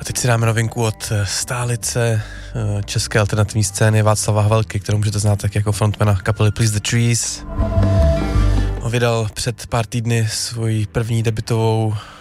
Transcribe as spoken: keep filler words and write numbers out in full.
Teď si dáme novinku od stálice české alternativní scény Václava Havelky, kterou můžete znát tak jako frontmana kapely Please the Trees. On vydal před pár týdny svoji první debutovou